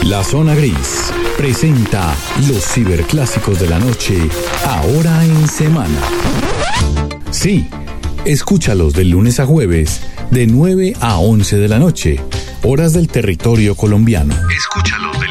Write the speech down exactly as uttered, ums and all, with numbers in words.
La Zona Gris presenta los ciberclásicos de la noche, ahora en semana. Sí, escúchalos de lunes a jueves, de nueve a once de la noche, horas del territorio colombiano. Escúchalos.